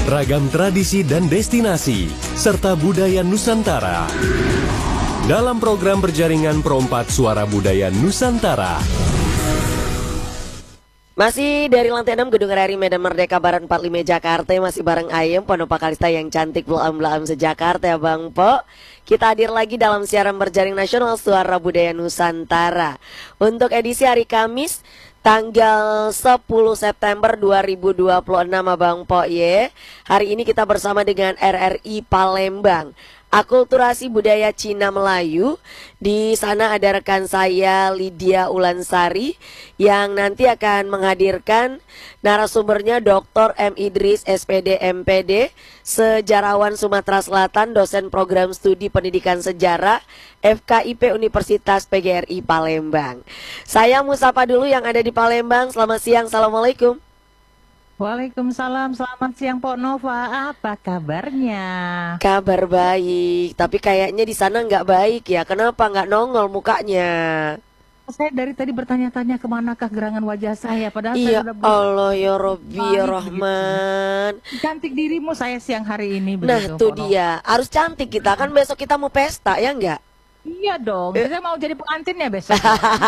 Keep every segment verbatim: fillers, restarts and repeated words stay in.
ragam tradisi dan destinasi, serta budaya Nusantara. Dalam program berjaringan Perompak Suara Budaya Nusantara. Masih dari lantai enam Gedung R R I Medan Merdeka Barat empat puluh lima Jakarta, masih bareng Ayem Pondopak Kalista yang cantik belam-belam se-Jakarta ya Bang Po. Kita hadir lagi dalam siaran berjaring nasional Suara Budaya Nusantara. Untuk edisi hari Kamis tanggal sepuluh September dua ribu dua puluh enam Abang Po ye. Hari ini kita bersama dengan R R I Palembang, Akulturasi Budaya Cina Melayu. Di sana ada rekan saya Lydia Ulansari yang nanti akan menghadirkan narasumbernya Doktor M Idris S P D M P D, sejarawan Sumatera Selatan, dosen program studi pendidikan sejarah F K I P Universitas P G R I Palembang. Saya Musapa dulu yang ada di Palembang. Selamat siang, assalamualaikum. Waalaikumsalam, selamat siang Pok Nova, apa kabarnya? Kabar baik, tapi kayaknya di sana nggak baik ya. Kenapa nggak nongol mukanya? Saya dari tadi bertanya-tanya kemanakah gerangan wajah saya, padahal Iya saya udah Allah ya Robbi ya baik Rahman. begitu. Cantik dirimu saya siang hari ini Nah begitu, tuh Pok Nova. dia, harus cantik kita, kan besok kita mau pesta ya nggak? Iya dong, saya mau jadi pengantinnya besok.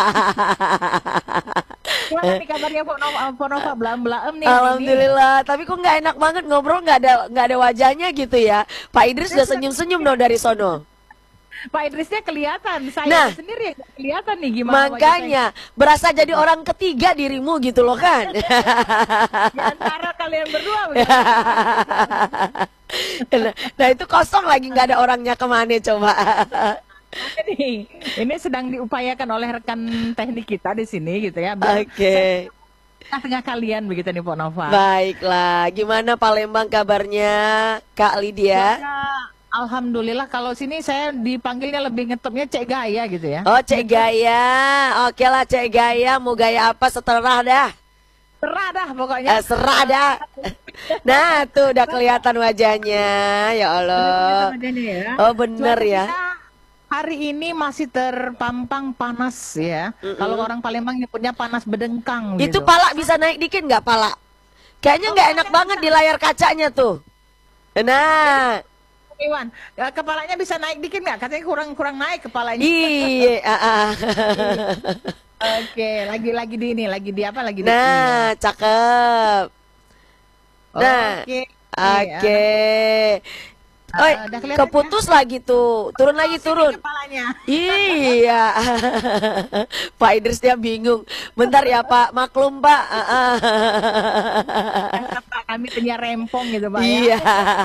Gimana nih kabarnya Pok Nova, Pok Nova belam-belam nih hari ini? Alhamdulillah, tapi kok nggak enak banget ngobrol, nggak ada nggak ada wajahnya gitu ya. Pak Idris udah senyum-senyum dong dari sono. Pak Idrisnya kelihatan, saya Nah, sendiri yang kelihatan nih gimana wajah Makanya berasa jadi orang ketiga dirimu gitu loh kan. saya. Di antara kalian berdua begitu. Nah, nah itu kosong lagi, nggak ada orangnya, kemana coba. Ini, ini sedang diupayakan oleh rekan teknik kita di sini gitu ya. Oke. Tengah kalian begitu nih Pok Nova. Baiklah, gimana Palembang kabarnya Kak Lydia? Ya, alhamdulillah, kalau sini saya dipanggilnya lebih ngetopnya Cek Gaya gitu ya. Oh Cek Gaya, oke lah Cek Gaya, mau gaya apa seterah dah. Serah dah pokoknya. Eh, serah dah. Nah tuh udah kelihatan wajahnya, ya Allah. Ya. Oh bener Cuaca ya. kita hari ini masih terpampang panas ya. Mm-mm. Kalau orang Palembang nyebutnya panas bedengkang Itu gitu. pala bisa naik dikit nggak pala? Kayaknya Oh, nggak palanya enak banget di layar kacanya tuh. Nah, Iwan, ya, kepalanya bisa naik dikit nggak? Katanya kurang kurang naik kepalanya. iya. ah, ah. Oke, lagi-lagi di ini, lagi di apa? Lagi di Nah, cakep. Nah, Oke. oke. Ah, Oi, udah kelihatan keputus lagi tuh. Turun lagi, turun. Kepalanya. Iya. Pak Idris dia bingung. Bentar ya Pak, maklum Pak. Ah, ah. Pak, kami punya rempong gitu Pak ya. Iya.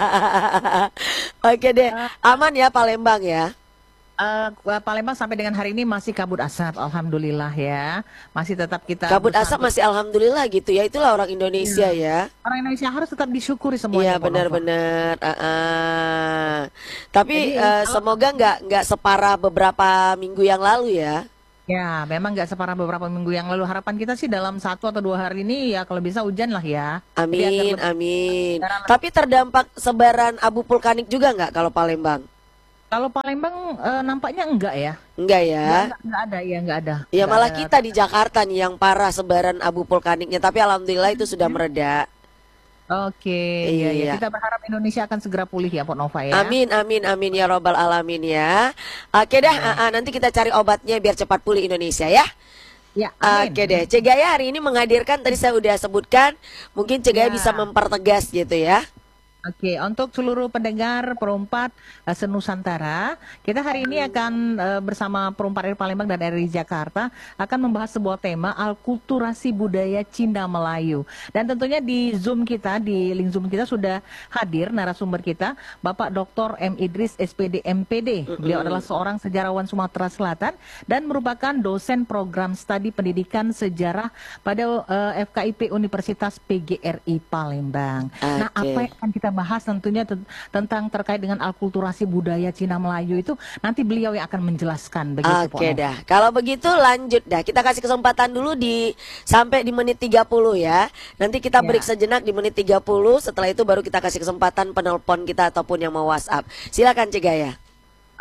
Oke deh, aman ya Palembang ya. Eh, Palembang sampai dengan hari ini masih kabut asap, alhamdulillah ya. Masih tetap kita Kabut asap bersambut. masih alhamdulillah gitu ya. Itulah orang Indonesia ya. Orang Indonesia harus tetap disyukuri Iya semuanya. Pok Nova. benar-benar. Ah, ah. Tapi Jadi, eh, kalau- semoga nggak nggak separah beberapa minggu yang lalu ya. Ya, memang nggak separah beberapa minggu yang lalu. Harapan kita sih dalam satu atau dua hari ini ya kalau bisa hujan lah ya. Jadi agar Amin, lebih- amin. Sekarang- Tapi terdampak sebaran abu vulkanik juga nggak kalau Palembang? Kalau Palembang eh, nampaknya enggak ya. Enggak ya? Enggak, enggak ada, ya enggak ada. Ya Enggak malah ada. kita di Jakarta nih yang parah sebaran abu vulkaniknya. Tapi alhamdulillah itu sudah mereda. Oke, iya, iya. Iya. Kita berharap Indonesia akan segera pulih ya, Pok Nova ya. Amin, amin, amin ya robbal alamin ya. Oke dah, ah, ah, nanti kita cari obatnya biar cepat pulih Indonesia ya. Ya, amin. Oke deh, Cegaya hari ini menghadirkan, tadi saya udah sebutkan, mungkin Cegaya Ya. bisa mempertegas gitu ya. Oke, untuk seluruh pendengar Perompak eh, Senusantara, kita hari ini akan eh, bersama Perompak R R I Palembang dan R R I Jakarta akan membahas sebuah tema Alkulturasi Budaya Cina Melayu. Dan tentunya di Zoom kita, di link Zoom kita sudah hadir narasumber kita, Bapak Doktor M Idris S P D M P D. Beliau adalah seorang sejarawan Sumatera Selatan dan merupakan dosen program studi pendidikan sejarah pada eh, F K I P Universitas P G R I Palembang. Nah, Oke. apa yang akan kita bahas tentunya ten- tentang terkait dengan alkulturasi budaya Cina Melayu itu nanti beliau yang akan menjelaskan begitu Pok Oke Nova. dah, kalau begitu lanjut dah. Kita kasih kesempatan dulu di sampai di menit tiga puluh ya. Nanti kita Ya. break sejenak di menit tiga puluh. Setelah itu baru kita kasih kesempatan penelpon kita ataupun yang mau WhatsApp. Silakan Cegaya.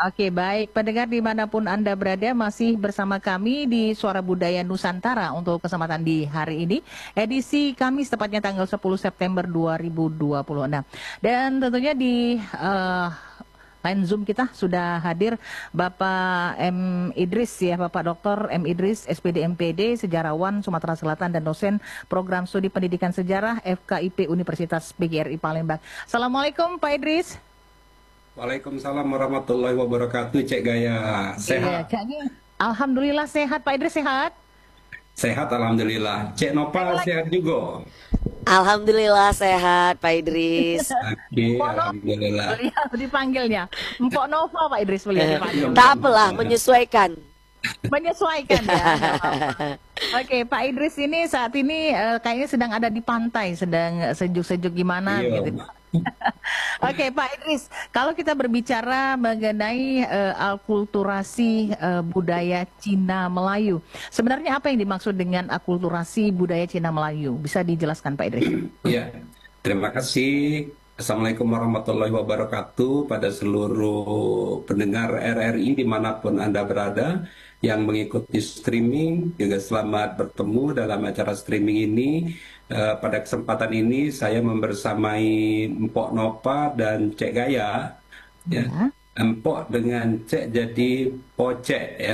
Oke, baik. Pendengar dimanapun Anda berada, masih bersama kami di Suara Budaya Nusantara untuk kesempatan di hari ini. Edisi Kamis, tepatnya tanggal sepuluh September dua ribu dua puluh enam. Dan tentunya di uh, line Zoom kita sudah hadir Bapak M. Idris, ya, Bapak Doktor M. Idris, S P D M P D, Sejarawan Sumatera Selatan dan dosen Program Studi Pendidikan Sejarah F K I P Universitas P G R I Palembang. Assalamualaikum Pak Idris. Waalaikumsalam warahmatullahi wabarakatuh, Cek Gaya. Sehat? Iya, alhamdulillah sehat. Pak Idris sehat? Sehat, alhamdulillah. Cek Nopal sehat juga? Alhamdulillah sehat, Pak Idris. Oke, alhamdulillah. Beliau dipanggilnya Mpok Nova, Pak Idris beliau dipanggil. Tak apalah, menyesuaikan. Menyesuaikan ya. Oke, Pak Idris ini saat ini uh, kayaknya sedang ada di pantai, sedang sejuk-sejuk gimana Iya. gitu. Oke, Pak Idris, kalau kita berbicara mengenai uh, akulturasi uh, budaya Cina Melayu, sebenarnya apa yang dimaksud dengan akulturasi budaya Cina Melayu? Bisa dijelaskan, Pak Idris? Iya, terima kasih. Assalamualaikum warahmatullahi wabarakatuh pada seluruh pendengar R R I dimanapun Anda berada yang mengikuti streaming. Juga selamat bertemu dalam acara streaming ini. Uh, pada kesempatan ini saya membersamai Mpok Nova dan Cek Gaya. Ya. Ya. Empok dengan Cek jadi Pocek ya.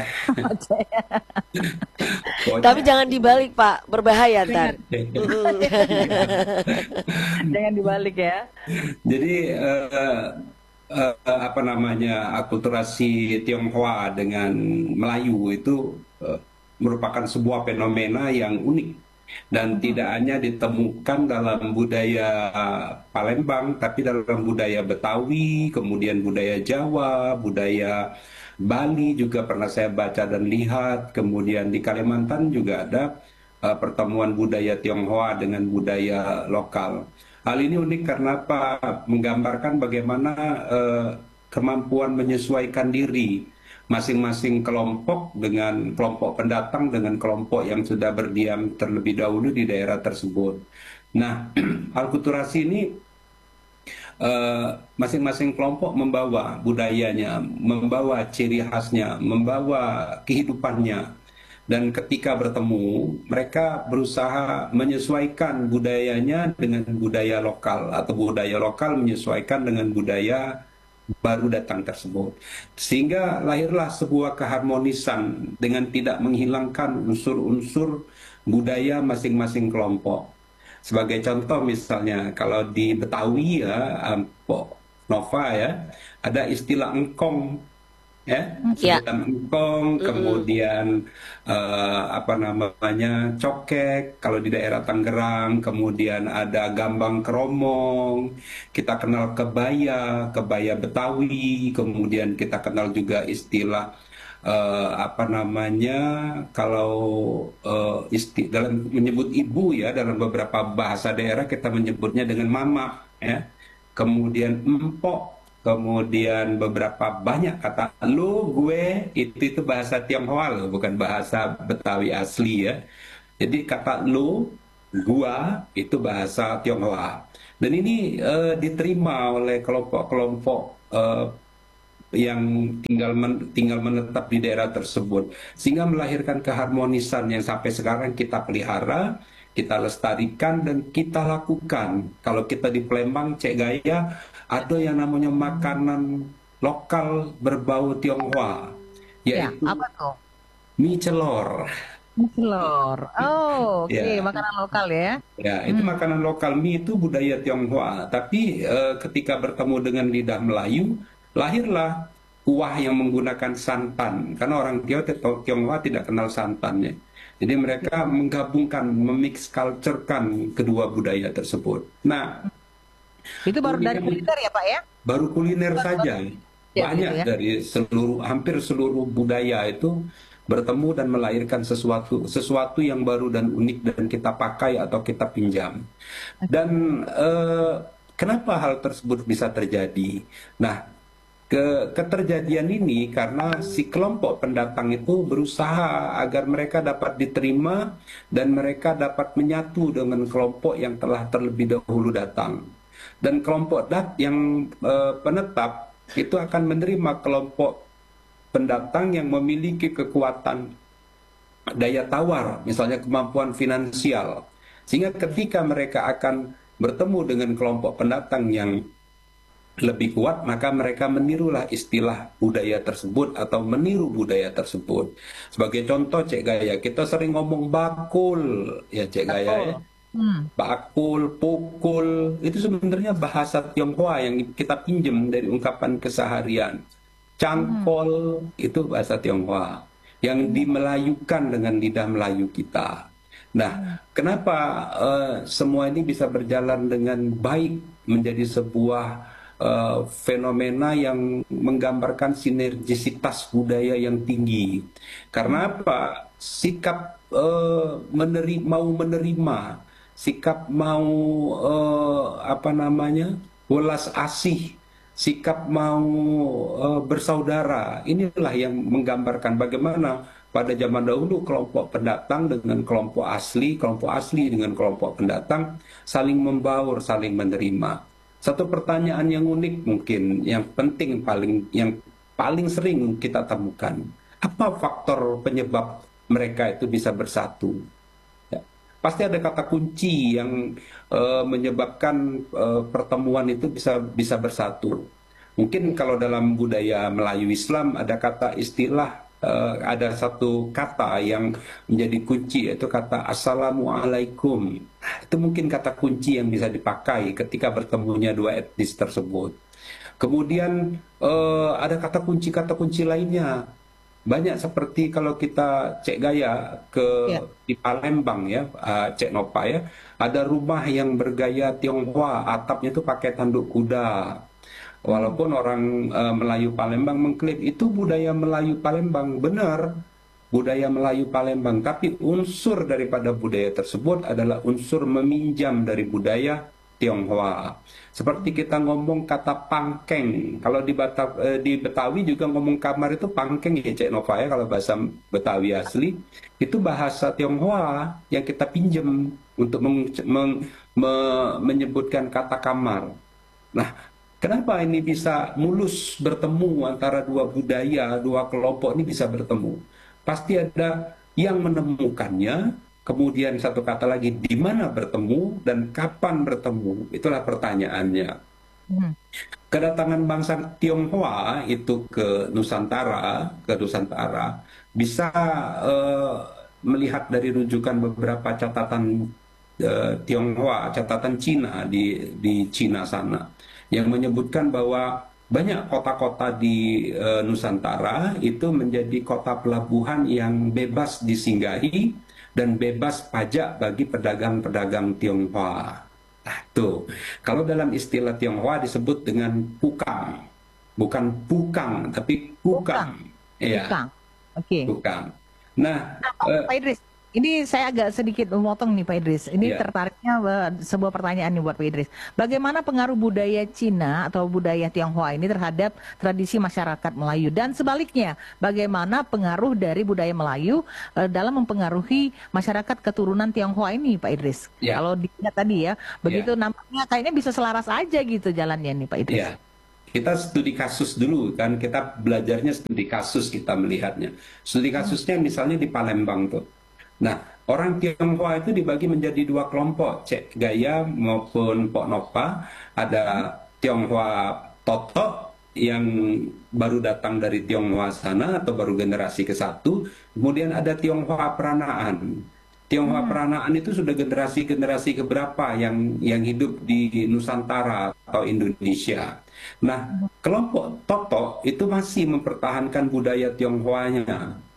Pocek. Tapi jangan dibalik, Pak, berbahaya ntar. Jangan dibalik ya. Jadi uh, uh, apa namanya, akulturasi Tionghoa dengan Melayu itu uh, merupakan sebuah fenomena yang unik dan tidak hanya ditemukan dalam budaya Palembang, tapi dalam budaya Betawi, kemudian budaya Jawa, budaya Bali juga pernah saya baca dan lihat, kemudian di Kalimantan juga ada uh, pertemuan budaya Tionghoa dengan budaya lokal. Hal ini unik karena apa? Menggambarkan bagaimana uh, kemampuan menyesuaikan diri masing-masing kelompok dengan kelompok pendatang dengan kelompok yang sudah berdiam terlebih dahulu di daerah tersebut. Nah, akulturasi ini masing-masing uh, kelompok membawa budayanya, membawa ciri khasnya, membawa kehidupannya. Dan ketika bertemu, mereka berusaha menyesuaikan budayanya dengan budaya lokal atau budaya lokal menyesuaikan dengan budaya baru datang tersebut, sehingga lahirlah sebuah keharmonisan dengan tidak menghilangkan unsur-unsur budaya masing-masing kelompok. Sebagai contoh misalnya kalau di Betawi ya, Mpok Nova ya, ada istilah engkong ya, Ya. sebutan engkong, kemudian uh, apa namanya cokek kalau di daerah Tangerang, kemudian ada gambang keromong, kita kenal kebaya, kebaya Betawi, kemudian kita kenal juga istilah uh, apa namanya kalau uh, isti dalam menyebut ibu ya, dalam beberapa bahasa daerah kita menyebutnya dengan mama ya, kemudian empok. Kemudian beberapa banyak kata lu, gue, itu itu bahasa Tionghoa loh, bukan bahasa Betawi asli ya. Jadi kata lu, gua, itu bahasa Tionghoa. Dan ini uh, diterima oleh kelompok-kelompok uh, yang tinggal men tinggal menetap di daerah tersebut. Sehingga melahirkan keharmonisan yang sampai sekarang kita pelihara, kita lestarikan, dan kita lakukan. Kalau kita di Palembang, Cek Gaya, ada yang namanya makanan lokal berbau Tionghoa, yaitu Ya, apa tuh? mie celor. Mie telur. Oh, oke, Ya. makanan lokal ya. Ya, itu makanan lokal. Mie itu budaya Tionghoa. Tapi eh, ketika bertemu dengan lidah Melayu, lahirlah kuah yang menggunakan santan. Karena orang Tionghoa tidak kenal santannya. Jadi mereka menggabungkan, memix culture-kan kedua budaya tersebut. Nah, Itu baru dari kuliner ya, Pak ya? baru kuliner saja. Ya, Banyak gitu ya. dari seluruh, hampir seluruh budaya itu bertemu dan melahirkan sesuatu sesuatu yang baru dan unik dan kita pakai atau kita pinjam. Dan eh, kenapa hal tersebut bisa terjadi? Nah, ke keterjadian ini karena si kelompok pendatang itu berusaha agar mereka dapat diterima dan mereka dapat menyatu dengan kelompok yang telah terlebih dahulu datang. Dan kelompok dat yang eh, penetap itu akan menerima kelompok pendatang yang memiliki kekuatan daya tawar, misalnya kemampuan finansial. Sehingga ketika mereka akan bertemu dengan kelompok pendatang yang lebih kuat, maka mereka menirulah istilah budaya tersebut atau meniru budaya tersebut. Sebagai contoh, Cek Gaya, kita sering ngomong bakul, ya Cek Gaya ya. Hmm. Bakul, pukul, itu sebenarnya bahasa Tionghoa yang kita pinjam dari ungkapan keseharian. Cangkol, itu bahasa Tionghoa yang dimelayukan dengan lidah Melayu kita. Nah, kenapa uh, semua ini bisa berjalan dengan baik menjadi sebuah Uh, fenomena yang menggambarkan sinergisitas budaya yang tinggi. Karena apa? Sikap uh, meneri mau menerima, sikap mau uh, apa namanya, welas asih, sikap mau uh, bersaudara. Inilah yang menggambarkan bagaimana pada zaman dahulu kelompok pendatang dengan kelompok asli, kelompok asli dengan kelompok pendatang saling membaur, saling menerima. Satu pertanyaan yang unik mungkin, yang penting paling yang paling sering kita temukan, apa faktor penyebab mereka itu bisa bersatu? Ya, pasti ada kata kunci yang uh, menyebabkan uh, pertemuan itu bisa bisa bersatu. Mungkin kalau dalam budaya Melayu Islam ada kata istilah, uh, ada satu kata yang menjadi kunci, yaitu kata Assalamualaikum. Itu mungkin kata kunci yang bisa dipakai ketika bertemunya dua etnis tersebut. Kemudian uh, ada kata kunci-kata kunci lainnya. Banyak seperti kalau kita Cek Gaya ke Ya. di Palembang ya, uh, Cek Nopa ya, ada rumah yang bergaya Tionghoa, atapnya itu pakai tanduk kuda. Walaupun orang uh, Melayu Palembang mengklaim itu budaya Melayu Palembang, benar, budaya Melayu Palembang, tapi unsur daripada budaya tersebut adalah unsur meminjam dari budaya Tionghoa. Seperti kita ngomong kata pangkeng, kalau di, Bata, eh, di Betawi juga ngomong kamar itu pangkeng ya Cek Nova ya, kalau bahasa Betawi asli, itu bahasa Tionghoa yang kita pinjam untuk meng, meng, me, menyebutkan kata kamar. Nah, kenapa ini bisa mulus bertemu antara dua budaya, dua kelompok ini bisa bertemu? Pasti ada yang menemukannya, kemudian satu kata lagi, di mana bertemu dan kapan bertemu. Itulah pertanyaannya. Hmm. Kedatangan bangsa Tionghoa itu ke Nusantara, ke Nusantara, bisa uh, melihat dari rujukan beberapa catatan uh, Tionghoa, catatan Cina di, di Cina sana, yang menyebutkan bahwa banyak kota-kota di e, Nusantara itu menjadi kota pelabuhan yang bebas disinggahi dan bebas pajak bagi pedagang-pedagang Tionghoa. Nah, tuh. Kalau dalam istilah Tionghoa disebut dengan pukang. Bukan pukang, tapi pukang. Iya. Pukang. Oke. Pukang. Nah, Nah, eh, Pak Idris, ini saya agak sedikit memotong nih Pak Idris. Ini Ya. tertariknya eh, sebuah pertanyaan nih buat Pak Idris. Bagaimana pengaruh budaya Cina atau budaya Tionghoa ini terhadap tradisi masyarakat Melayu? Dan sebaliknya, bagaimana pengaruh dari budaya Melayu eh, dalam mempengaruhi masyarakat keturunan Tionghoa ini Pak Idris? Ya. Kalau dilihat tadi ya, begitu nampaknya kayaknya bisa selaras aja gitu jalannya nih Pak Idris. Ya, kita studi kasus dulu kan, kita belajarnya studi kasus, kita melihatnya. Studi kasusnya misalnya di Palembang tuh. Nah, orang Tionghoa itu dibagi menjadi dua kelompok, Cek Gaya maupun Pok Nopa. Ada Tionghoa Totok yang baru datang dari Tionghoa sana atau baru generasi ke satu. Kemudian ada Tionghoa Peranaan. Tionghoa Peranaan itu sudah generasi-generasi keberapa yang yang hidup di Nusantara atau Indonesia. Nah, kelompok Totok itu masih mempertahankan budaya Tionghoanya.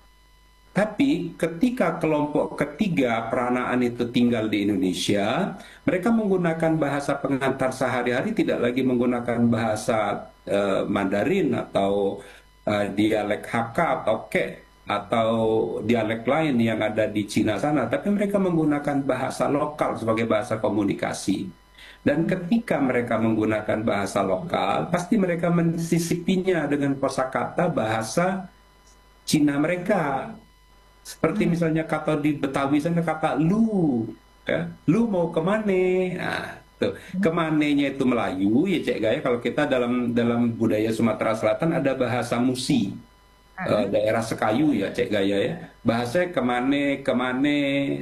Tapi ketika kelompok ketiga Peranaan itu tinggal di Indonesia, mereka menggunakan bahasa pengantar sehari-hari, tidak lagi menggunakan bahasa eh, Mandarin atau eh, dialek Hakka atau Ke atau dialek lain yang ada di Cina sana, tapi mereka menggunakan bahasa lokal sebagai bahasa komunikasi. Dan ketika mereka menggunakan bahasa lokal, pasti mereka mensisipinya dengan kosakata bahasa Cina mereka. Seperti misalnya kata di Betawi sana kata lu, ya, lu mau kemana? Nah, Tuh, kemanenya itu Melayu, ya Cek Gaya. Kalau kita dalam dalam budaya Sumatera Selatan ada bahasa Musi, eh, daerah Sekayu ya Cek Gaya ya. Bahasanya kemane, kemane,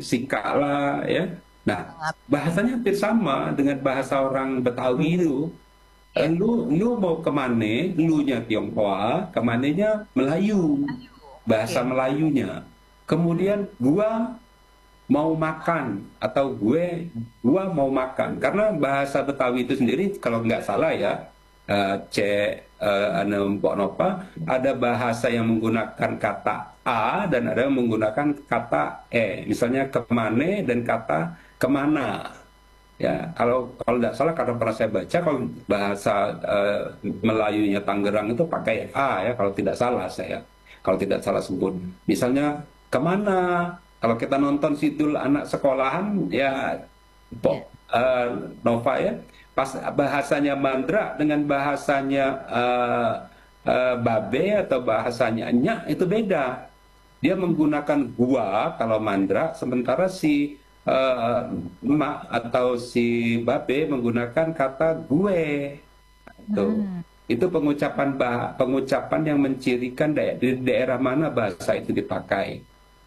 sikala ya. Nah, bahasanya hampir sama dengan bahasa orang Betawi itu. Eh, Lu, lu mau kemane, lu-nya Tionghoa, kemanenya Melayu, bahasa Melayunya. Kemudian gua mau makan atau gue gua mau makan karena bahasa Betawi itu sendiri kalau nggak salah ya eh, cek eh, anu Mpok Nopa ada bahasa yang menggunakan kata a dan ada yang menggunakan kata e, misalnya kemane dan kata kemana ya. Kalau kalau nggak salah karena pernah saya baca kalau bahasa eh, Melayunya Tangerang itu pakai a ya kalau tidak salah saya kalau tidak salah sebut misalnya kemana. Kalau kita nonton Sidul anak sekolahan ya Pok eh, Nova ya pas bahasanya Mandra dengan bahasanya eh, eh, Babe atau bahasanya Nyak itu beda. Dia menggunakan gua kalau Mandra sementara si eh, Mak atau si Babe menggunakan kata gue. Tuh. Itu pengucapan bah pengucapan yang mencirikan daerah, di daerah mana bahasa itu dipakai.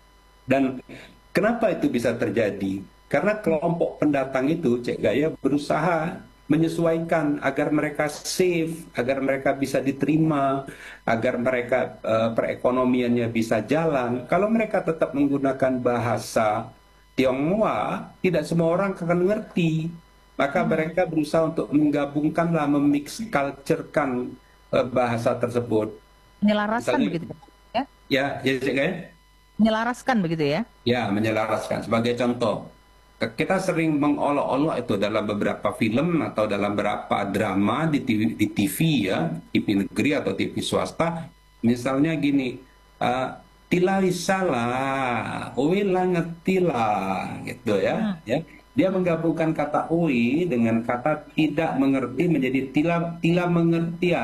Dan kenapa itu bisa terjadi? Karena kelompok pendatang itu, Cek Gaya, berusaha menyesuaikan agar mereka safe, agar mereka bisa diterima, agar mereka uh, perekonomiannya bisa jalan. Kalau mereka tetap menggunakan bahasa Tionghoa, tidak semua orang akan mengerti. Maka mereka berusaha untuk menggabungkanlah, memix culture-kan uh, bahasa tersebut. Menyelaraskan Misalnya, begitu ya? Ya, ya Cek Gaya? Menyelaraskan begitu ya? Ya, menyelaraskan. Sebagai contoh, kita sering mengolok-olok itu dalam beberapa film atau dalam beberapa drama di T V, di T V ya, T V negeri atau T V swasta. Misalnya gini, uh, tila salah, uwi lah ngetila, gitu ya. ya. Dia menggabungkan kata uwi dengan kata tidak mengerti menjadi tila tila mengerti ya.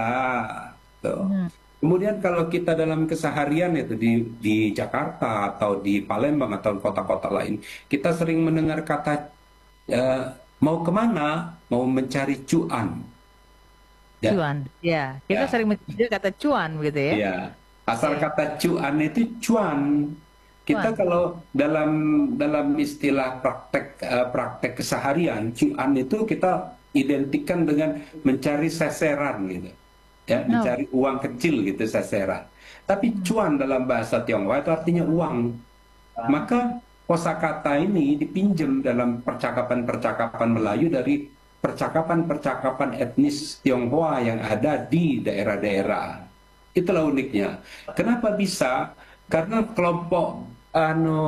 Tuh. Kemudian kalau kita dalam keseharian itu di, di Jakarta atau di Palembang atau kota-kota lain, kita sering mendengar kata uh, mau kemana, mau mencari cuan. Ya. Cuan, ya. Kita Ya. sering mencari kata cuan begitu ya? Ya. Asal Ya. kata cuan itu cuan. Kita Cuan. kalau dalam dalam istilah praktek uh, praktek keseharian, cuan itu kita identikan dengan mencari seseran gitu. Ya, No. mencari uang kecil gitu seseran. Tapi cuan dalam bahasa Tionghoa itu artinya uang. Maka kosakata ini dipinjam dalam percakapan-percakapan Melayu dari percakapan-percakapan etnis Tionghoa yang ada di daerah-daerah. Itulah uniknya. Kenapa bisa? Karena kelompok anu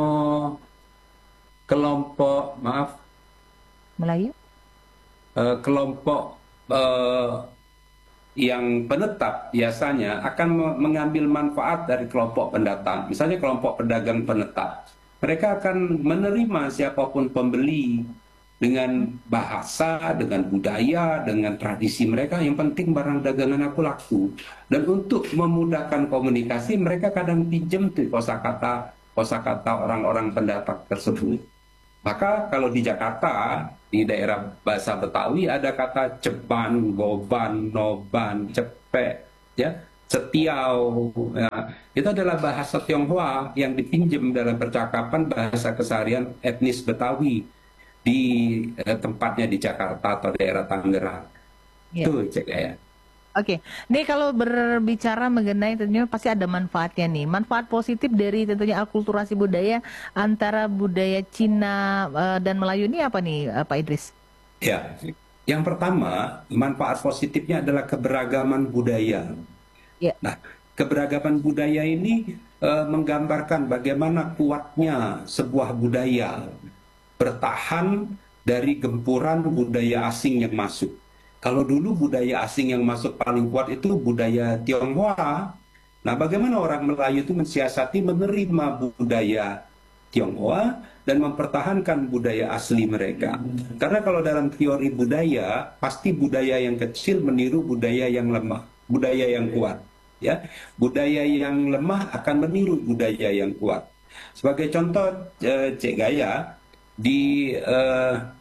kelompok maaf Melayu? eh, kelompok eh, yang penetap biasanya akan me- mengambil manfaat dari kelompok pendatang. Misalnya kelompok pedagang penetap. Mereka akan menerima siapapun pembeli dengan bahasa, dengan budaya, dengan tradisi mereka. Yang penting barang dagangan aku laku. Dan untuk memudahkan komunikasi, mereka kadang pinjam tuh kosakata kosakata orang-orang pendatang tersebut. Maka kalau di Jakarta, di daerah bahasa Betawi ada kata ceban, goban, noban, cepek, ya, setiau. Ya. Itu adalah bahasa Tionghoa yang dipinjam dalam percakapan bahasa keseharian etnis Betawi di eh, tempatnya di Jakarta atau daerah Tangerang. Ya. Itu Cek Gaya. Oke, nih kalau berbicara mengenai tentunya pasti ada manfaatnya nih. Manfaat positif dari tentunya akulturasi budaya antara budaya Cina eh, dan Melayu ini apa nih, eh, Pak Idris? Ya, yang pertama manfaat positifnya adalah keberagaman budaya. Ya. Nah, keberagaman budaya ini eh, menggambarkan bagaimana kuatnya sebuah budaya bertahan dari gempuran budaya asing yang masuk. Kalau dulu budaya asing yang masuk paling kuat itu budaya Tionghoa. Nah, bagaimana orang Melayu itu mensiasati menerima budaya Tionghoa dan mempertahankan budaya asli mereka. Karena kalau dalam teori budaya, pasti budaya yang kecil meniru budaya yang lemah, budaya yang kuat. Ya, budaya yang lemah akan meniru budaya yang kuat. Sebagai contoh, eh, Cek Gaya, di eh,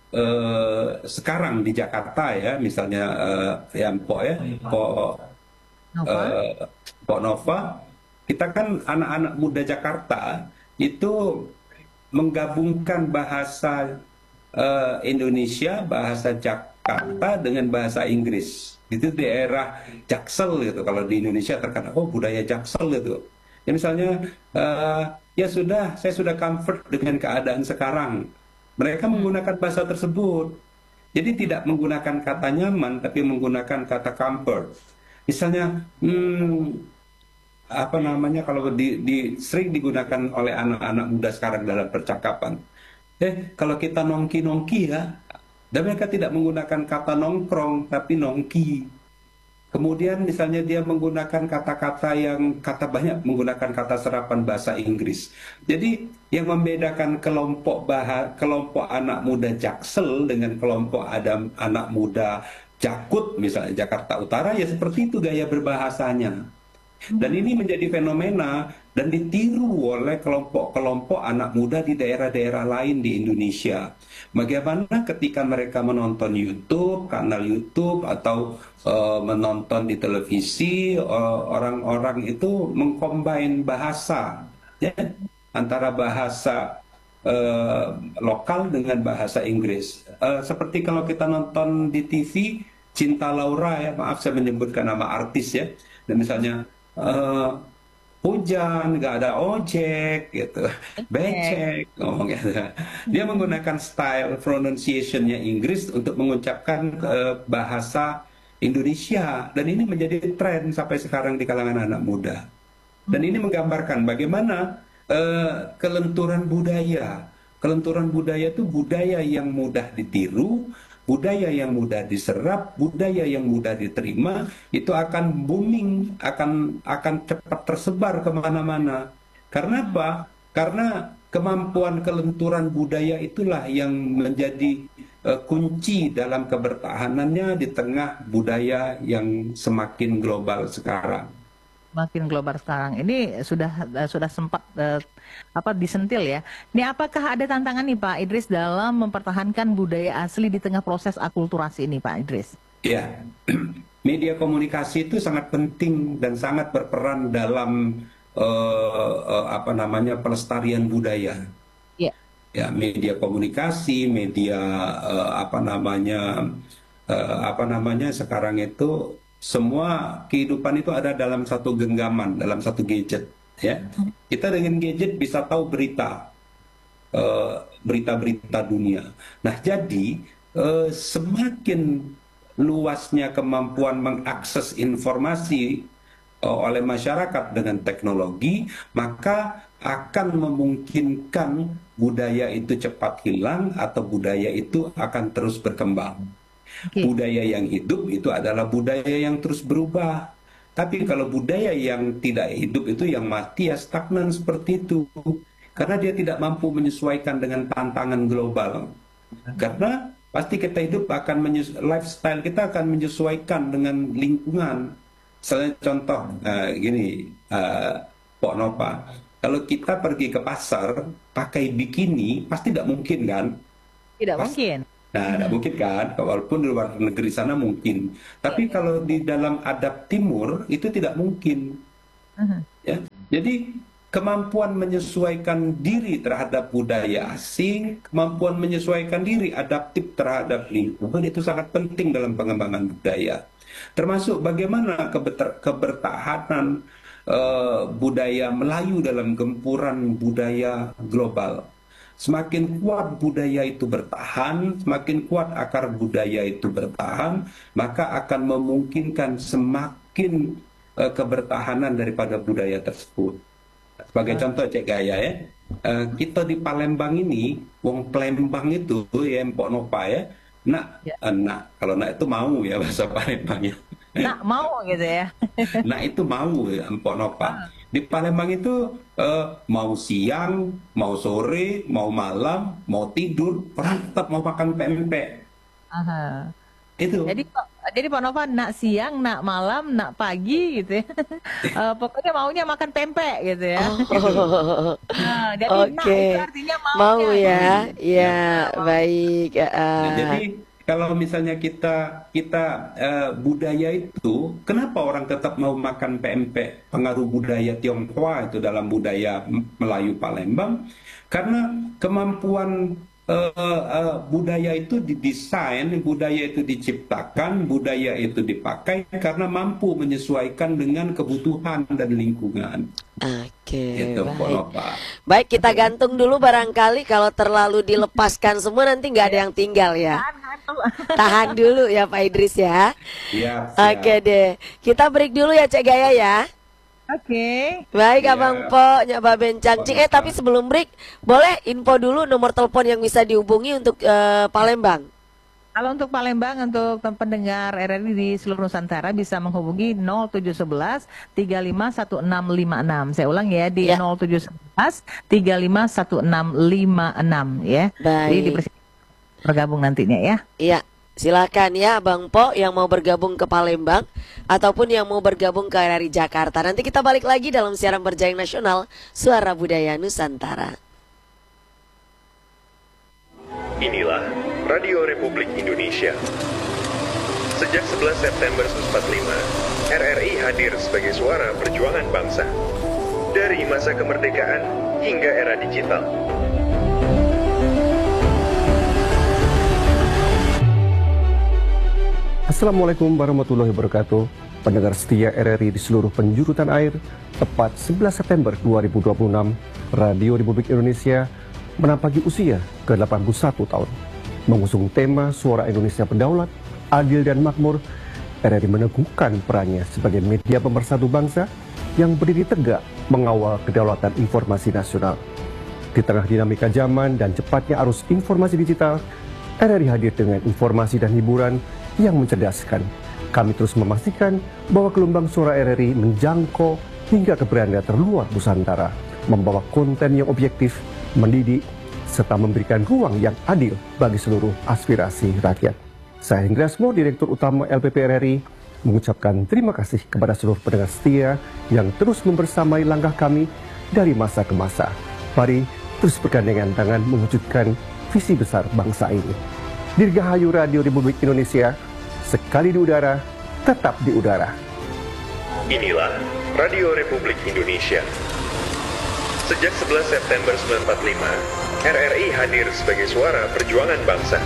eh, sekarang di Jakarta ya, misalnya eh, ya Mpok ya, Mpok Nova? eh, Mpok Nova, kita kan anak-anak muda Jakarta itu menggabungkan bahasa eh, Indonesia, bahasa Jakarta dengan bahasa Inggris. Itu daerah Jaksel gitu. Kalau di Indonesia terkenal, oh budaya Jaksel gitu. Ya misalnya, eh, ya sudah, saya sudah comfort dengan keadaan sekarang. Mereka menggunakan bahasa tersebut. Jadi tidak menggunakan kata nyaman, tapi menggunakan kata comfort. Misalnya, hmm, apa namanya kalau di, di- sering digunakan oleh anak-anak muda sekarang dalam percakapan. Eh, kalau kita nongki-nongki ya, dan mereka tidak menggunakan kata nongkrong, tapi nongki. Kemudian misalnya dia menggunakan kata-kata yang kata banyak menggunakan kata serapan bahasa Inggris. Jadi yang membedakan kelompok bah kelompok anak muda Jaksel dengan kelompok ada anak muda Jakut misalnya Jakarta Utara ya seperti itu gaya berbahasanya. Dan ini menjadi fenomena dan ditiru oleh kelompok-kelompok anak muda di daerah-daerah lain di Indonesia. Bagaimana ketika mereka menonton YouTube, kanal YouTube, atau eh, menonton di televisi, eh, orang-orang itu mengcombine bahasa, ya, antara bahasa eh, lokal dengan bahasa Inggris. Eh, seperti kalau kita nonton di T V, Cinta Laura ya, maaf saya menyebutkan nama artis ya, dan misalnya eh, hujan, nggak ada ojek, gitu, becek, ngomong gitu. Dia menggunakan style pronunciation-nya Inggris untuk mengucapkan eh, bahasa Indonesia, dan ini menjadi tren sampai sekarang di kalangan anak muda. Dan ini menggambarkan bagaimana eh, kelenturan budaya. Kelenturan budaya itu budaya yang mudah ditiru, budaya yang mudah diserap, budaya yang mudah diterima, itu akan booming, akan akan cepat tersebar kemana-mana. Karena apa? Karena kemampuan kelenturan budaya itulah yang menjadi eh, kunci dalam kebertahanannya di tengah budaya yang semakin global sekarang. Makin global sekarang. Ini sudah eh, sudah sempat eh, apa disentil ya. Ini apakah ada tantangan nih Pak Idris dalam mempertahankan budaya asli di tengah proses akulturasi ini Pak Idris? Ya, media komunikasi itu sangat penting dan sangat berperan dalam eh, eh, apa namanya pelestarian budaya. Iya. Ya, media komunikasi, media eh, apa namanya eh, apa namanya sekarang itu semua kehidupan itu ada dalam satu genggaman, dalam satu gadget. Ya, kita dengan gadget bisa tahu berita, eh, berita-berita dunia. Nah, jadi eh, semakin luasnya kemampuan mengakses informasi eh, oleh masyarakat dengan teknologi, maka akan memungkinkan budaya itu cepat hilang atau budaya itu akan terus berkembang. Oke. Budaya yang hidup itu adalah budaya yang terus berubah. Tapi kalau budaya yang tidak hidup itu yang mati ya stagnan seperti itu. Karena dia tidak mampu menyesuaikan dengan tantangan global. Karena pasti kita hidup akan menyes- lifestyle kita akan menyesuaikan dengan lingkungan. Misalnya contoh eh, gini, eh, Pok Nova, kalau kita pergi ke pasar pakai bikini pasti tidak mungkin kan? Tidak Pas- mungkin. Nah, tidak mungkin kan, walaupun di luar negeri sana mungkin. Tapi kalau di dalam adab timur itu tidak mungkin. Mhm. Ya. Jadi kemampuan menyesuaikan diri terhadap budaya asing, kemampuan menyesuaikan diri adaptif terhadap lingkungan itu sangat penting dalam pengembangan budaya. Termasuk bagaimana kebeter- kebertahanan eh, budaya Melayu dalam gempuran budaya global. Semakin kuat budaya itu bertahan, semakin kuat akar budaya itu bertahan, maka akan memungkinkan semakin eh, kebertahanan daripada budaya tersebut. Sebagai contoh Cek Gaya ya, eh, kita di Palembang ini, wong Palembang itu ya Mpok Nova ya, nak, Ya. eh, nak, kalau nak itu mau ya bahasa Palembangnya. Nak mau gitu ya. Nah itu mau ya Mpok Nova. Di Palembang itu eh, mau siang, mau sore, mau malam, mau tidur, orang tetap mau makan pempek. Aha. Itu. Jadi kok Jadi Pak Nova nak siang, nak malam, nak pagi gitu ya. Eh, pokoknya maunya makan pempek gitu ya. Oh, Nah, jadi nak oke. itu artinya Mau maunya. ya? Ya, Mau. baik. Nah, ah. jadi kalau misalnya kita kita eh, budaya itu, kenapa orang tetap mau makan pempek? Pengaruh budaya Tionghoa itu dalam budaya M- Melayu Palembang, karena kemampuan eh, eh, budaya itu didesain, budaya itu diciptakan, budaya itu dipakai karena mampu menyesuaikan dengan kebutuhan dan lingkungan. Oke, Itu baik. Ponova. Baik, kita gantung dulu barangkali kalau terlalu dilepaskan semua nanti nggak ada yang tinggal ya. Tahan dulu ya Pak Idris ya. Siap, Oke siap. deh, kita break dulu ya Cek Gaya ya. Oke. Baik Iya. Abang Po, Nyak Baben Cancing. Eh tapi sebelum break, boleh info dulu nomor telepon yang bisa dihubungi untuk eh, Palembang. Kalau untuk Palembang, untuk pendengar R R I di seluruh Nusantara bisa menghubungi nol tujuh satu satu tiga lima satu enam lima enam. Saya ulang ya, di Ya. nol tujuh satu satu tiga lima satu enam lima enam ya. Jadi Baik. dipersilakan bergabung nantinya ya. Iya, silakan ya Bang Po yang mau bergabung ke Palembang ataupun yang mau bergabung ke R R I Jakarta. Nanti kita balik lagi dalam siaran berjaring nasional Suara Budaya Nusantara. Inilah Radio Republik Indonesia. Sejak sebelas September seribu sembilan ratus empat puluh lima, R R I hadir sebagai suara perjuangan bangsa. Dari masa kemerdekaan hingga era digital. Assalamualaikum warahmatullahi wabarakatuh. Pendengar setia R R I di seluruh penjuru tanah air, tepat sebelas September dua ribu dua puluh enam, Radio Republik Indonesia menampaki usia ke delapan puluh satu tahun. Mengusung tema Suara Indonesia Berdaulat, Adil dan Makmur, R R I meneguhkan perannya sebagai media pemersatu bangsa yang berdiri tegak mengawal kedaulatan informasi nasional. Di tengah dinamika zaman dan cepatnya arus informasi digital, R R I hadir dengan informasi dan hiburan yang mencerdaskan. Kami terus memastikan bahwa gelombang suara R R I menjangkau hingga ke beranda terluar Nusantara, membawa konten yang objektif, mendidik, serta memberikan ruang yang adil bagi seluruh aspirasi rakyat. Saya Hendra Asmo, Direktur Utama L P P R R I, mengucapkan terima kasih kepada seluruh pendengar setia yang terus membersamai langkah kami dari masa ke masa. Mari terus bergandengan tangan mewujudkan visi besar bangsa ini. Dirgahayu Radio Republik Indonesia, sekali di udara, tetap di udara. Inilah Radio Republik Indonesia. Sejak sebelas September seribu sembilan ratus empat puluh lima, R R I hadir sebagai suara perjuangan bangsa.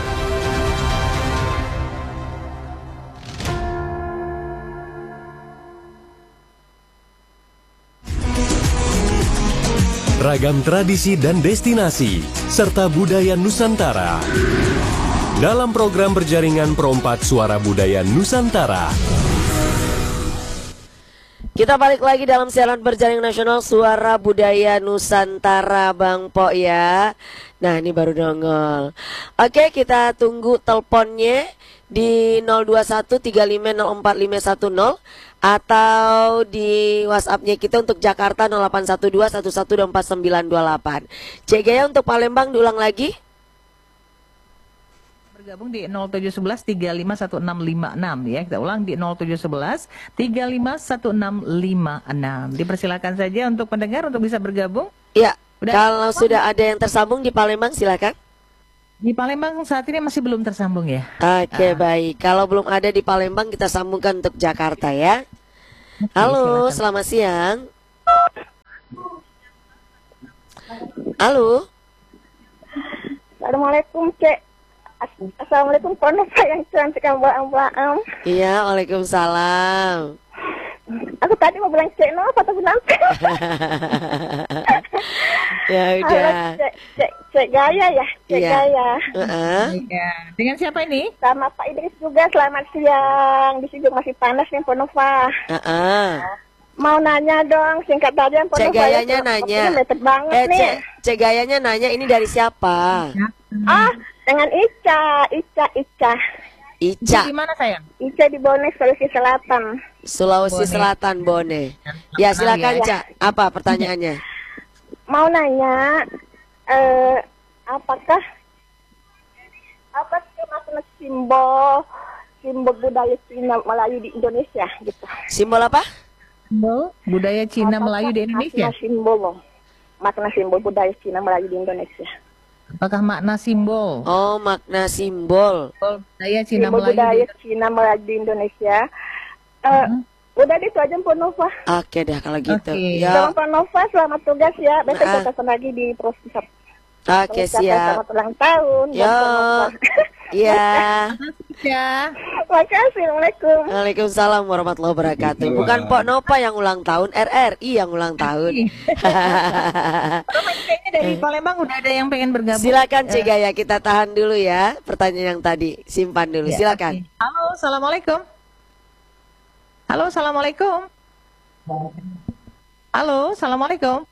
Ragam tradisi dan destinasi, serta budaya Nusantara. Dalam program berjaringan Perompak Suara Budaya Nusantara. Kita balik lagi dalam siaran berjaring nasional Suara Budaya Nusantara Bang Po ya. Nah ini baru nongol. Oke, kita tunggu teleponnya di nol dua satu tiga lima nol empat lima satu nol atau di WhatsApp-nya kita untuk Jakarta nol delapan satu dua satu satu dua empat sembilan dua delapan. Cek Gaya untuk Palembang diulang lagi. Bergabung di nol tujuh satu satu tiga lima satu enam lima enam ya. Kita ulang di nol tujuh satu satu tiga lima satu enam lima enam. Dipersilakan saja untuk pendengar untuk bisa bergabung. Ya, Udah. kalau sudah ada yang tersambung di Palembang silakan. Di Palembang saat ini masih belum tersambung ya. Oke, Ah. baik. Kalau belum ada di Palembang kita sambungkan untuk Jakarta ya. Halo, silakan. selamat siang. Halo. Assalamualaikum, Cek. Assalamualaikum, Ponova yang cantik, ambang-ambang. Iya, waalaikumsalam. Aku tadi mau bilang Cek no, apa tapi nanti. Ya udah. Halo, Cek, Cek, Cek Gaya ya, Cek Iya. Gaya. Heeh. Ya. Dengan siapa ini? Sama Pak Idris juga, selamat siang. Di sini masih panas nih, Ponova. Heeh. Mau nanya dong, singkat aja, Ponova. Cek Gayanya ya, nanya. waktunya mepet banget Eh, nih. Cek, Cek Gayanya nanya ini dari siapa? Ah, dengan Ica, Ica, Ica. Ica, Di mana sayang? Ica di Bonek, Sulawesi Selatan. Sulawesi Bone. Selatan, Bone. Ya, silakan, Ya. Cak. Apa pertanyaannya? Mau nanya, eh, apakah apa sih maksudnya simbol simbol budaya Cina Melayu di Indonesia gitu. Simbol apa? Simbol budaya Cina Apakah Melayu di Indonesia. Makna simbol, makna simbol budaya Cina Melayu di Indonesia. Apakah makna simbol? Oh, makna simbol. Simbol budaya Cina Simbol Melayu budaya di Cina Melayu di Indonesia. Eh, Udah itu aja Mpok Nova. Oke dah kalau gitu. Oke. Ya. Sama Mpok Nova, selamat tugas ya. Besok Ah. kita ketemu lagi di Prosesor. Oke, siap. Selamat ulang tahun. Yo. Mpok Nova. Iya. ya. Makasih, Assalamualaikum. Waalaikumsalam warahmatullahi wabarakatuh. Bukan Pok Nova yang ulang tahun, R R I yang ulang tahun. Kayaknya dari Palembang udah ada yang pengen bergabung. Silakan Cik Gaya, kita tahan dulu ya pertanyaan yang tadi. Simpan dulu, Ya, silakan. oke. Halo, assalamualaikum. Halo, assalamualaikum. Halo, assalamualaikum.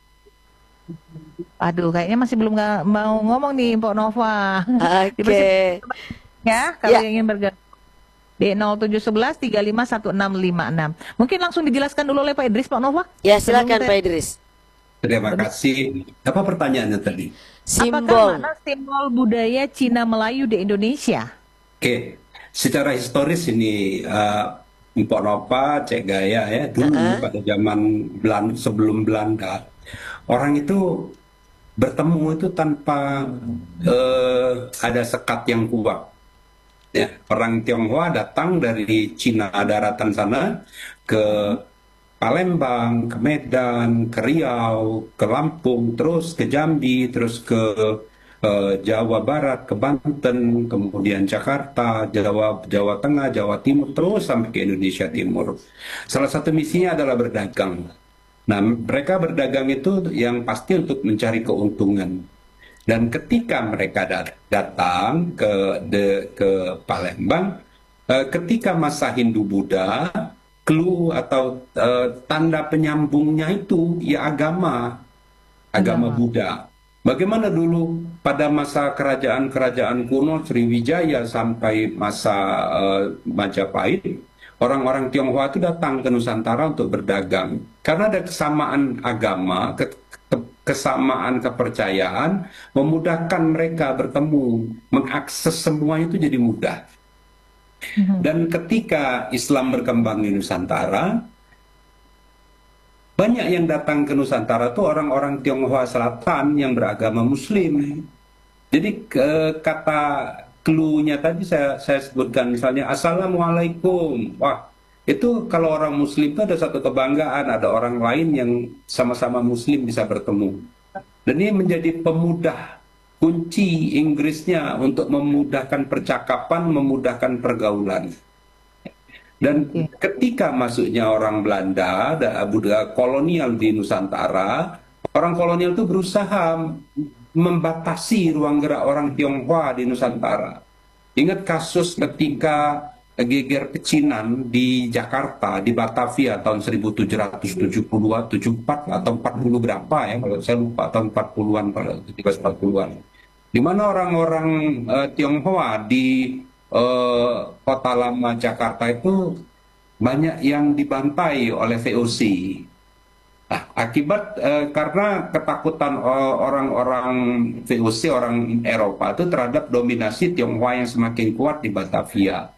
Aduh, kayaknya masih belum nggak mau ngomong nih, Mpok Nova. Oke. Ya, kalau Ya. yang ingin bergabung di nol tujuh satu satu tiga lima satu enam lima enam. Mungkin langsung dijelaskan dulu oleh Pak Idris, Pak Nova. Ya, silakan Sebelum Pak saya- Idris. Terima kasih. Apa pertanyaannya tadi? Apakah Simbol. makna simbol budaya Cina Melayu di Indonesia? Oke, secara historis ini uh, Mpok Nova, Cek Gaya ya, dulu Uh-uh. pada zaman Belanda, sebelum Belanda, orang itu bertemu itu tanpa uh, ada sekat yang kuat. Ya, orang Tionghoa datang dari Cina daratan sana ke Palembang, ke Medan, ke Riau, ke Lampung, terus ke Jambi, terus ke eh, Jawa Barat, ke Banten, kemudian Jakarta, Jawa Jawa Tengah, Jawa Timur, terus sampai ke Indonesia Timur. Salah satu misinya adalah berdagang. Nah, mereka berdagang itu yang pasti untuk mencari keuntungan. Dan ketika mereka dat- datang ke de- ke Palembang, eh, ketika masa Hindu-Buddha, clue atau eh, tanda penyambungnya itu ya agama, agama Agama. Buddha. Bagaimana dulu pada masa kerajaan-kerajaan kuno Sriwijaya sampai masa eh, Majapahit, orang-orang Tionghoa itu datang ke Nusantara untuk berdagang. Karena ada kesamaan agama, ke- ke- kesamaan kepercayaan, memudahkan mereka bertemu, mengakses semua itu jadi mudah. Dan ketika Islam berkembang di Nusantara, banyak yang datang ke Nusantara itu orang-orang Tionghoa Selatan yang beragama Muslim. Jadi ke, kata clue-nya tadi saya, saya sebutkan misalnya Assalamualaikum. Wah, itu kalau orang Muslim itu ada satu kebanggaan, ada orang lain yang sama-sama Muslim bisa bertemu. Dan ini menjadi pemudah kunci Inggrisnya untuk memudahkan percakapan, memudahkan pergaulan. Dan ketika masuknya orang Belanda, ada budaya kolonial di Nusantara, orang kolonial itu berusaha membatasi ruang gerak orang Tionghoa di Nusantara. Ingat kasus ketika geger pecinan di Jakarta, di Batavia tahun seribu tujuh ratus tujuh puluh dua, tujuh puluh empat atau empat puluh berapa ya, kalau saya lupa, tahun empat puluhan, pada ketika empat puluhan. Di mana orang-orang eh, Tionghoa di eh, kota lama Jakarta itu banyak yang dibantai oleh V O C. Nah, akibat eh, karena ketakutan eh, orang-orang V O C, orang Eropa itu terhadap dominasi Tionghoa yang semakin kuat di Batavia.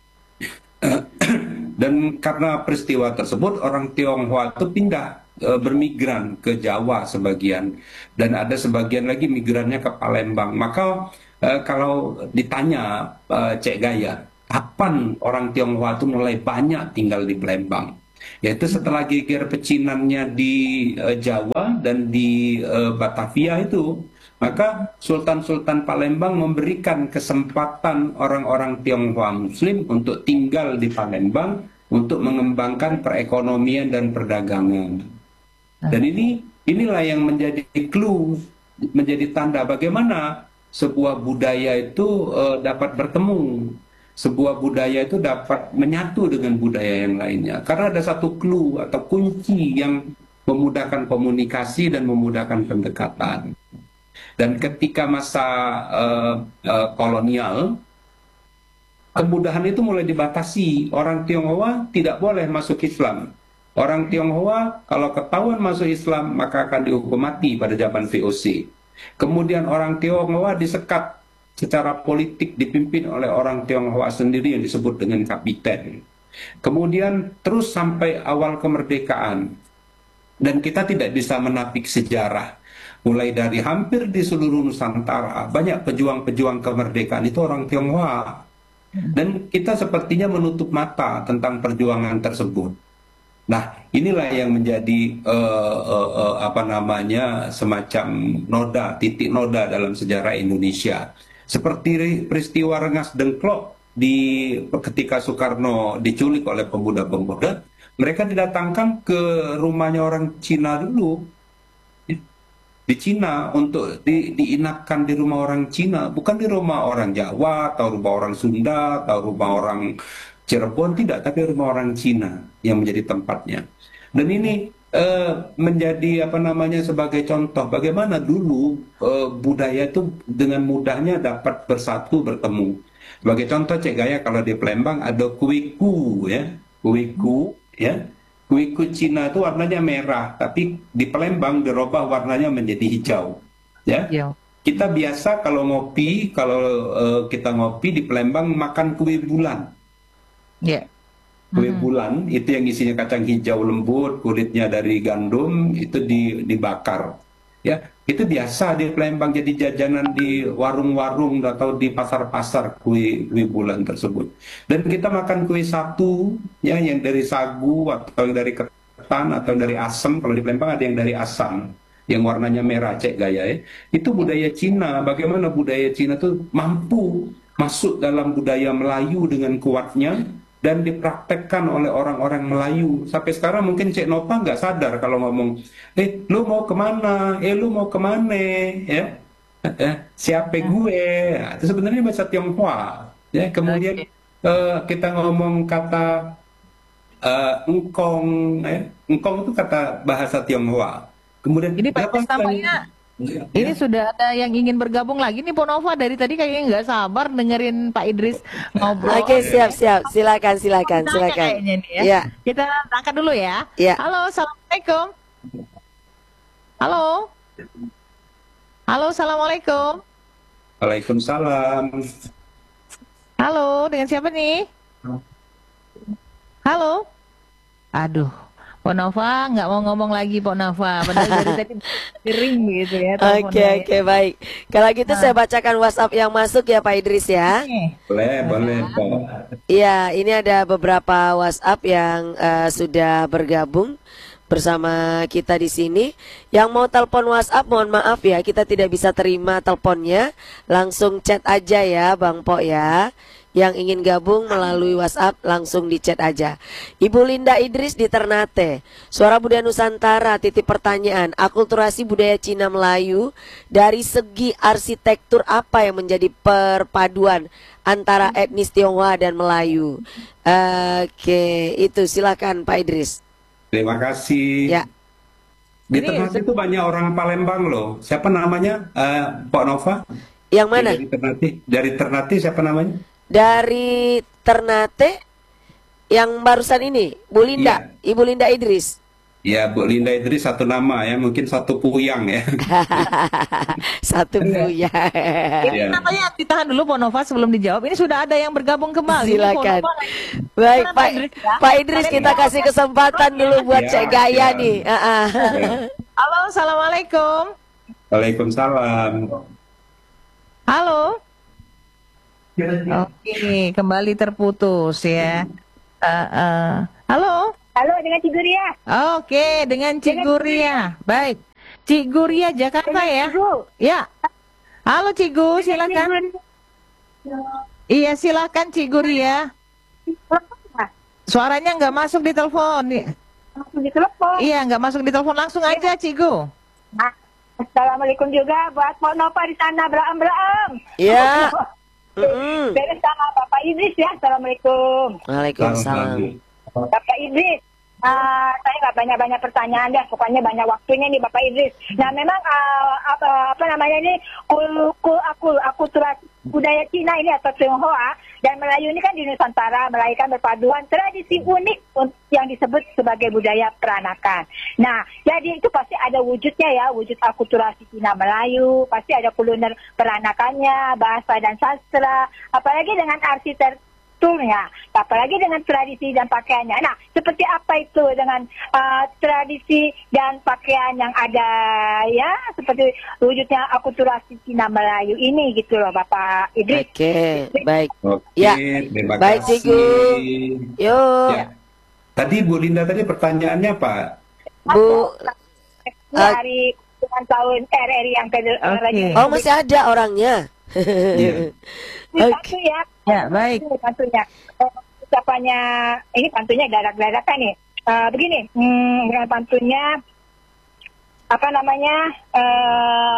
Dan karena peristiwa tersebut orang Tionghoa itu pindah eh, bermigran ke Jawa sebagian, dan ada sebagian lagi migrannya ke Palembang. Maka eh, kalau ditanya eh, Cek Gaya, kapan orang Tionghoa itu mulai banyak tinggal di Palembang? Yaitu setelah geger pecinannya di eh, Jawa dan di eh, Batavia itu, maka Sultan-Sultan Palembang memberikan kesempatan orang-orang Tionghoa Muslim untuk tinggal di Palembang untuk mengembangkan perekonomian dan perdagangan. Dan ini inilah yang menjadi clue, menjadi tanda bagaimana sebuah budaya itu eh, dapat bertemu, sebuah budaya itu dapat menyatu dengan budaya yang lainnya. Karena ada satu clue atau kunci yang memudahkan komunikasi dan memudahkan pendekatan. Dan ketika masa uh, uh, kolonial, kemudahan itu mulai dibatasi. Orang Tionghoa tidak boleh masuk Islam. Orang Tionghoa kalau ketahuan masuk Islam maka akan dihukum mati pada zaman V O C. Kemudian orang Tionghoa disekat secara politik dipimpin oleh orang Tionghoa sendiri yang disebut dengan kapiten. Kemudian terus sampai awal kemerdekaan. Dan kita tidak bisa menapik sejarah. Mulai dari hampir di seluruh Nusantara, banyak pejuang-pejuang kemerdekaan itu orang Tionghoa. Dan kita sepertinya menutup mata tentang perjuangan tersebut. Nah, inilah yang menjadi uh, uh, uh, apa namanya semacam noda, titik noda dalam sejarah Indonesia. Seperti peristiwa Rengas Dengklok di ketika Soekarno diculik oleh pemuda-pemuda, mereka didatangkan ke rumahnya orang Cina dulu, di Cina untuk di, diinapkan di rumah orang Cina, bukan di rumah orang Jawa atau rumah orang Sunda atau rumah orang Cirebon, tidak, tapi rumah orang Cina yang menjadi tempatnya. Dan ini eh, menjadi apa namanya sebagai contoh bagaimana dulu eh, budaya itu dengan mudahnya dapat bersatu bertemu. Sebagai contoh Cek Gaya, kalau di Palembang ada kuiku ya, kuiku ya. Kuiku Cina itu warnanya merah, tapi di Palembang dirubah warnanya menjadi hijau. Ya. Iya. Kita biasa kalau ngopi, kalau uh, kita ngopi di Palembang makan kue bulan. Ya. Kue Mhm. bulan itu yang isinya kacang hijau lembut, kulitnya dari gandum, itu di, dibakar. Ya, itu biasa di Palembang jadi jajanan di warung-warung atau di pasar-pasar kue kue bulan tersebut. Dan kita makan kue satu ya yang dari sagu atau yang dari ketan atau dari asam. Kalau di Palembang ada yang dari asam yang warnanya merah, Cek Gaya ya. Itu budaya Cina. Bagaimana budaya Cina itu mampu masuk dalam budaya Melayu dengan kuatnya dan dipraktekkan oleh orang-orang Melayu. Sampai sekarang mungkin Cek Nova nggak sadar kalau ngomong, eh lu mau kemana, eh lu mau kemana, ya, eh, siapa gue, nah, itu sebenarnya bahasa Tionghoa. Ya, kemudian Oke. eh, kita ngomong kata eh, engkong, ya, engkong itu kata bahasa Tionghoa. Kemudian Ini Pak Idris tampaknya Ya, ini ya. sudah ada yang ingin bergabung lagi nih Ponova, dari tadi kayaknya nggak sabar dengerin Pak Idris ngobrol. Oke, siap, siap. Silakan, silakan, Tanya silakan. kayaknya nih ya. Ya. Kita angkat dulu ya. Ya. Halo, assalamualaikum. Halo. Halo, assalamualaikum. Waalaikumsalam. Halo, dengan siapa nih? Halo. Aduh, Ponova nggak mau ngomong lagi Ponova. Padahal dari tadi ring gitu ya. Oke, teleponnya ya. oke, baik. Kalau gitu saya bacakan WhatsApp yang masuk ya Pak Idris ya. Oke. Boleh, boleh, Pak. Iya, ini ada beberapa WhatsApp yang eh, sudah bergabung bersama kita di sini. Yang mau telepon WhatsApp, mohon maaf ya, kita tidak bisa terima teleponnya. Langsung chat aja ya, Bang Po ya. Yang ingin gabung melalui WhatsApp langsung di chat aja. Ibu Linda Idris di Ternate. Suara Budaya Nusantara, titip pertanyaan. Akulturasi budaya Cina Melayu dari segi arsitektur apa yang menjadi perpaduan antara etnis Tionghoa dan Melayu? Oke, itu silakan Pak Idris. Terima kasih. Ya. Di Ini Ternate itu banyak orang Palembang loh. Siapa namanya? Eh, Pak Nova? Yang mana? Dari Ternate. Dari Ternate siapa namanya? Dari Ternate yang barusan ini, Bu Linda, Ibu Linda Idris. Ya, Bu Linda Idris satu nama ya, mungkin satu puyang ya. Satu buya. Ini Ya. namanya ditahan dulu Ponova sebelum dijawab. Ini sudah ada yang bergabung kembali. Ini Silakan. Ponova. Baik, Silakan, Pak Idris, ya. Pak Idris, kita kasih kesempatan dulu buat Ya, Cek Gaya ya. nih. Ah, ah. Ya. Halo, assalamualaikum. Waalaikumsalam. Halo. Oke, kembali terputus ya. Eh, eh, halo. Halo, dengan Ciguria. Oke, dengan Cik Guria. Baik. Cik Guria Jakarta ya? Ya. Halo Cik Gu, silakan. Iya, silakan Cik Guria. Suaranya nggak masuk di telepon. Langsung ditelepon. Iya, nggak masuk di telepon, langsung aja Cik Gu. Ah, Assalamualaikum juga buat Pak Nova di sana, beraem-beraem. Ya. Mm-mm. Beres sama Bapak Idris ya. Assalamualaikum. Waalaikumsalam. Bapak Idris, uh, saya nggak banyak-banyak pertanyaan deh, pokoknya banyak waktunya nih Bapak Idris. Nah memang uh, apa, apa namanya ini kul kul akul akulturasi budaya Cina ini atau Tionghoa Dan Melayu ini kan di Nusantara melahirkan berpaduan tradisi unik yang disebut sebagai budaya peranakan. Nah, jadi itu pasti ada wujudnya ya, wujud akulturasi Cina Melayu, pasti ada kuliner peranakannya, bahasa dan sastra, apalagi dengan arsitekturnya, apalagi dengan tradisi dan pakaiannya. Nah, seperti apa itu dengan uh, tradisi dan pakaian yang ada ya, seperti wujudnya akulturasi Cina Melayu ini gitu loh Bapak Idris. Oke, baik. Oke, Ya, terima baik, kasih. Cigu. Yuk. Ya. Tadi Bu Linda tadi pertanyaannya Pak. Bu, Hari ulang tahun R R I yang ke Oke. oh masih ada orangnya. Iya. Satu ya. Ya, baik. Ini pantunya. Eh, ucapannya ini pantunya darak-darakan nih. Eh, begini, hmm, dengan pantunya apa namanya? Eh,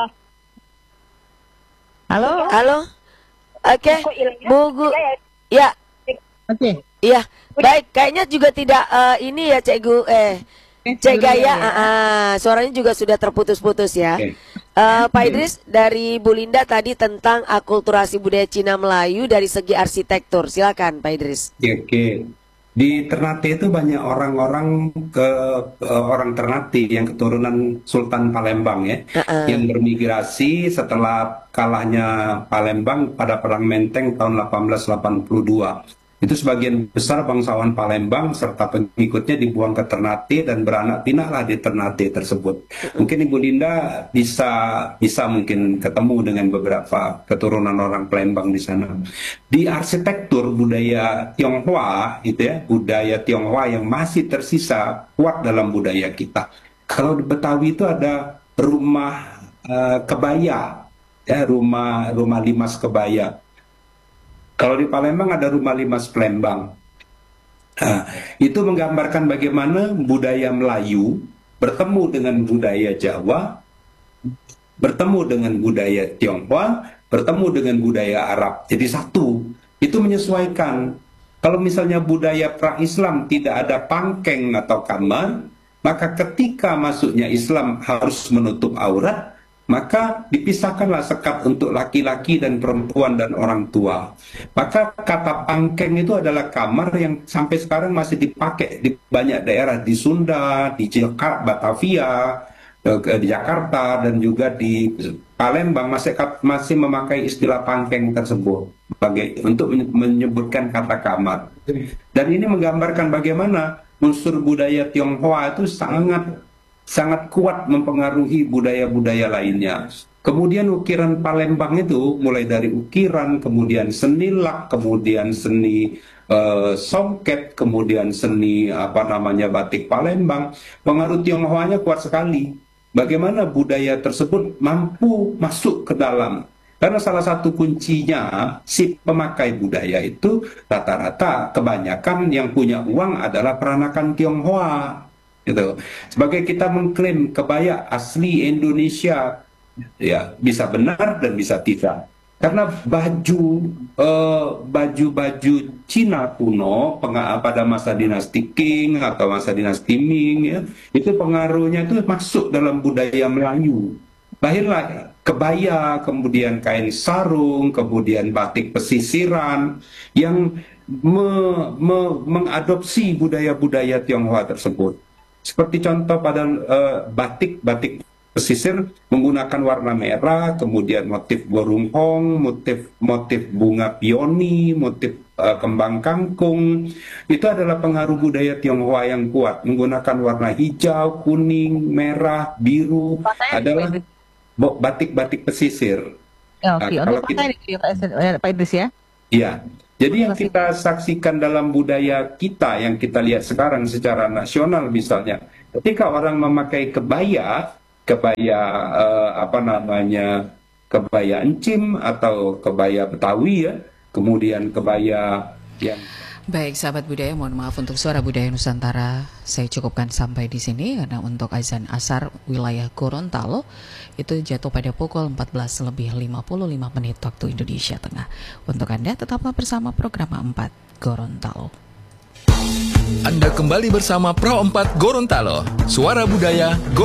Halo. Halo. Oke. kok ilangnya? Bu, Gu. Ya, ya. Ya, Oke. iya. Baik, kayaknya juga tidak eh, ini ya Cek Gu eh Cek Gaya, ah, ah, suaranya juga sudah terputus-putus ya. Oke. Eh, Pak Idris, dari Bu Linda tadi tentang akulturasi budaya Cina Melayu dari segi arsitektur. Silakan Pak Idris. Ya, oke. Di Ternate itu banyak orang-orang ke eh, orang Ternate yang keturunan Sultan Palembang ya, Uh-uh. yang bermigrasi setelah kalahnya Palembang pada Perang Menteng tahun delapan belas delapan puluh dua. Itu sebagian besar bangsawan Palembang serta pengikutnya dibuang ke Ternate dan beranak pinaklah di Ternate tersebut. Mungkin Ibu Linda bisa bisa mungkin ketemu dengan beberapa keturunan orang Palembang di sana. Di arsitektur budaya Tionghoa itu ya, budaya Tionghoa yang masih tersisa kuat dalam budaya kita. Kalau di Betawi itu ada rumah eh, kebaya, ya rumah rumah limas kebaya. Kalau di Palembang ada rumah limas Palembang. Nah, itu menggambarkan bagaimana budaya Melayu bertemu dengan budaya Jawa, bertemu dengan budaya Tionghoa, bertemu dengan budaya Arab. Jadi satu, itu menyesuaikan. Kalau misalnya budaya pra-Islam tidak ada pangkeng atau kamar, maka ketika masuknya Islam harus menutup aurat, maka dipisahkanlah sekat untuk laki-laki dan perempuan dan orang tua. Maka kata pangkeng itu adalah kamar yang sampai sekarang masih dipakai di banyak daerah di Sunda, di Jakarta, Batavia, di Jakarta dan juga di Palembang masih masih memakai istilah pangkeng tersebut sebagai untuk menyebutkan kata kamar. Dan ini menggambarkan bagaimana unsur budaya Tionghoa itu sangat sangat kuat mempengaruhi budaya-budaya lainnya. Kemudian ukiran Palembang itu mulai dari ukiran, kemudian seni lak, kemudian seni uh, songket, kemudian seni apa namanya batik Palembang, pengaruh Tionghoanya kuat sekali. Bagaimana budaya tersebut mampu masuk ke dalam. Karena salah satu kuncinya si pemakai budaya itu rata-rata kebanyakan yang punya uang adalah peranakan Tionghoa. Gitu. Sebagai kita mengklaim kebaya asli Indonesia, ya bisa benar dan bisa tidak. Karena baju eh, baju-baju Cina kuno pada masa dinasti Qing atau masa dinasti Ming, ya, itu pengaruhnya itu masuk dalam budaya Melayu. Lahirlah kebaya, kemudian kain sarung, kemudian batik pesisiran yang me, me, mengadopsi budaya-budaya Tionghoa tersebut. Seperti contoh pada uh, batik, batik pesisir menggunakan warna merah, kemudian motif burung hong, motif motif bunga peony, motif uh, kembang kangkung. Itu adalah pengaruh budaya Tionghoa yang kuat. Menggunakan warna hijau, kuning, merah, biru adalah batik-batik pesisir. Ya, oke, Nah, untuk kalau kita, kita, Pak Idris ya. iya. Jadi yang kita saksikan dalam budaya kita, yang kita lihat sekarang secara nasional misalnya, ketika orang memakai kebaya, kebaya eh, apa namanya, kebaya encim atau kebaya Betawi ya, kemudian kebaya yang Baik, sahabat budaya, mohon maaf untuk Suara Budaya Nusantara. Saya cukupkan sampai di sini karena untuk azan asar wilayah Gorontalo itu jatuh pada pukul empat belas lebih lima puluh lima menit waktu Indonesia Tengah. Untuk Anda tetaplah bersama program empat Gorontalo. Anda kembali bersama Pro empat Gorontalo, Suara Budaya Gorontalo.